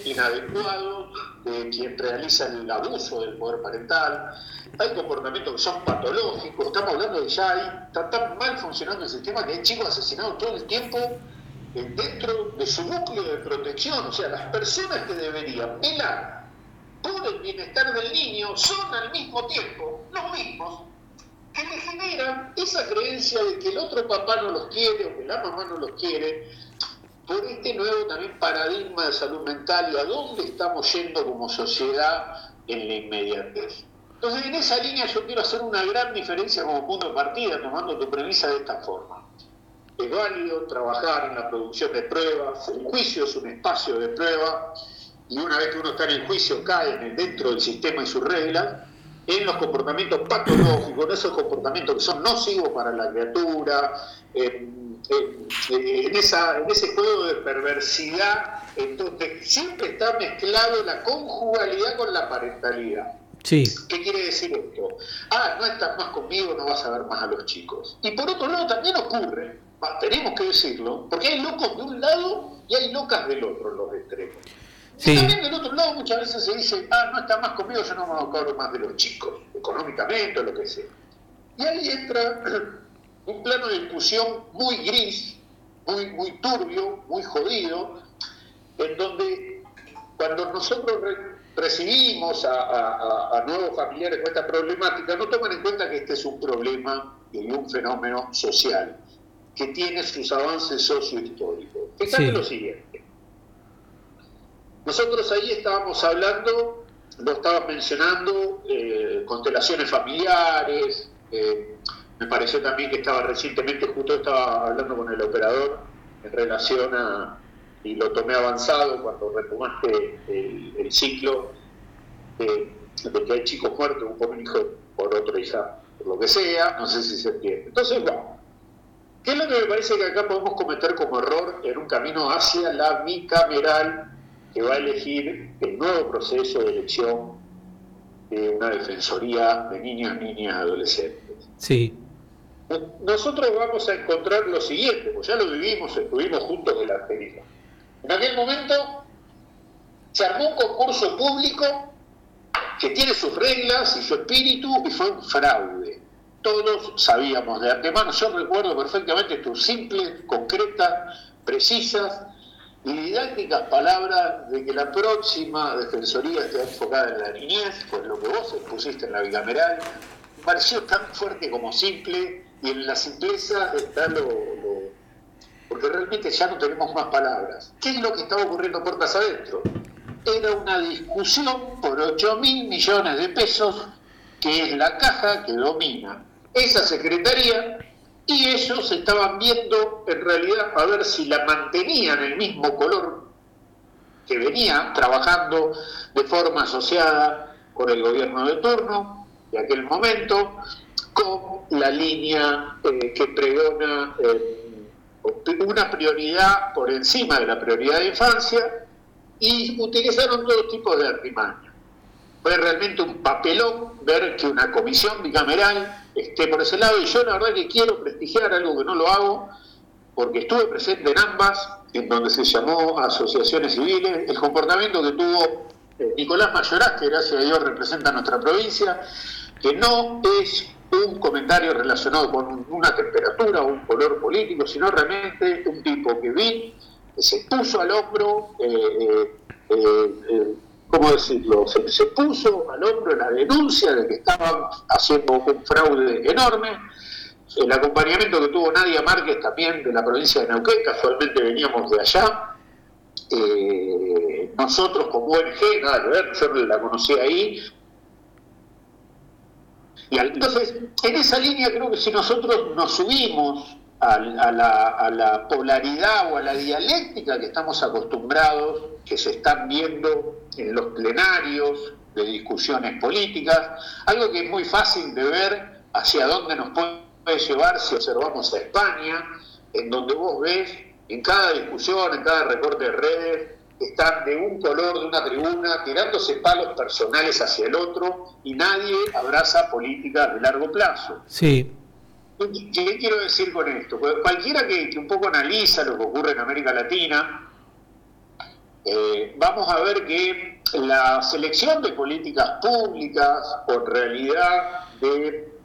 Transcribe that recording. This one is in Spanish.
inadecuados de quien realiza el abuso del poder parental, hay comportamientos que son patológicos, estamos hablando de está tan mal funcionando el sistema que hay chicos asesinados todo el tiempo dentro de su núcleo de protección. O sea, las personas que deberían velar por el bienestar del niño son al mismo tiempo los mismos que le generan esa creencia de que el otro papá no los quiere o que la mamá no los quiere, por este nuevo también paradigma de salud mental y a dónde estamos yendo como sociedad en la inmediatez. Entonces, en esa línea yo quiero hacer una gran diferencia como punto de partida, tomando tu premisa de esta forma. Es válido trabajar en la producción de pruebas, el juicio es un espacio de prueba, y una vez que uno está en el juicio cae dentro del sistema y sus reglas, en los comportamientos patológicos, en esos comportamientos que son nocivos para la criatura, en ese juego de perversidad, en donde siempre está mezclado la conjugalidad con la parentalidad. Sí. ¿Qué quiere decir esto? No estás más conmigo, no vas a ver más a los chicos. Y por otro lado también ocurre, tenemos que decirlo, porque hay locos de un lado y hay locas del otro, los extremos. Sí. Y también del otro lado muchas veces se dice, no está más conmigo, yo no me acuerdo más de los chicos, económicamente o lo que sea. Y ahí entra un plano de discusión muy gris, muy turbio, muy jodido, en donde cuando nosotros recibimos a nuevos familiares con esta problemática, no toman en cuenta que este es un problema y un fenómeno social que tiene sus avances sociohistóricos. Fíjate lo siguiente. Nosotros ahí estábamos hablando, lo estabas mencionando, constelaciones familiares, me pareció también que recientemente justo estaba hablando con el operador en relación y lo tomé avanzado cuando retomaste el ciclo de que hay chicos muertos, un por un hijo, por otra hija, por lo que sea, no sé si se entiende. Entonces, ¿qué es lo que me parece que acá podemos cometer como error en un camino hacia la bicameral que va a elegir el nuevo proceso de elección de una defensoría de niños, niñas, adolescentes? Sí. Nosotros vamos a encontrar lo siguiente, pues ya lo vivimos, estuvimos juntos en la anterior. En aquel momento se armó un concurso público que tiene sus reglas y su espíritu y fue un fraude. Todos sabíamos de antemano, yo recuerdo perfectamente tus simples, concretas, precisas y didácticas palabras de que la próxima defensoría esté enfocada en la niñez, pues lo que vos expusiste en la bicameral me pareció tan fuerte como simple, y en la simpleza está porque realmente ya no tenemos más palabras. ¿Qué es lo que estaba ocurriendo puertas adentro? Era una discusión por 8.000 millones de pesos, que es la caja que domina esa secretaría, y ellos estaban viendo en realidad a ver si la mantenían el mismo color que venía trabajando de forma asociada con el gobierno de turno de aquel momento, con la línea que pregona una prioridad por encima de la prioridad de infancia, y utilizaron todo tipo de artimañas. Fue realmente un papelón ver que una comisión bicameral esté por ese lado, y yo la verdad que quiero prestigiar algo que no lo hago, porque estuve presente en ambas, en donde se llamó asociaciones civiles, el comportamiento que tuvo Nicolás Mayoraz, que gracias a Dios representa a nuestra provincia, que no es un comentario relacionado con una temperatura o un color político, sino realmente un tipo que se puso al hombro, ¿cómo decirlo? Se puso al hombro la denuncia de que estaban haciendo un fraude enorme. El acompañamiento que tuvo Nadia Márquez, también de la provincia de Neuquén, casualmente veníamos de allá. Nosotros como ONG, nada que ver, yo la conocí ahí. Y entonces, en esa línea creo que si nosotros nos subimos a la polaridad o a la dialéctica que estamos acostumbrados, que se están viendo en los plenarios de discusiones políticas, algo que es muy fácil de ver hacia dónde nos puede llevar si observamos a España, en donde vos ves en cada discusión, en cada recorte de redes, están de un color de una tribuna, tirándose palos personales hacia el otro, y nadie abraza políticas de largo plazo. Sí. ¿Qué quiero decir con esto? Cualquiera que un poco analiza lo que ocurre en América Latina, vamos a ver que la selección de políticas públicas, o en realidad de